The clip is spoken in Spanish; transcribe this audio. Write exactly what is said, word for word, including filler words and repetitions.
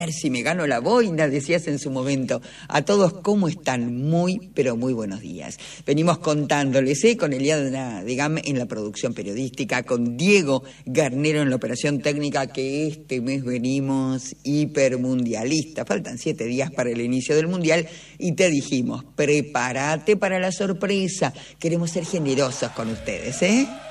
ver si me gano la boina, decías en su momento. A todos, ¿cómo están? Muy, pero muy buenos días. Venimos contándoles, ¿eh? Con Eliana Degam en la producción periodística, con Diego Garnero en la operación técnica, que este mes venimos hipermundialistas. Faltan siete días para el inicio del Mundial y te dijimos, prepárate para la sorpresa. Queremos ser generosos con ustedes, ¿eh?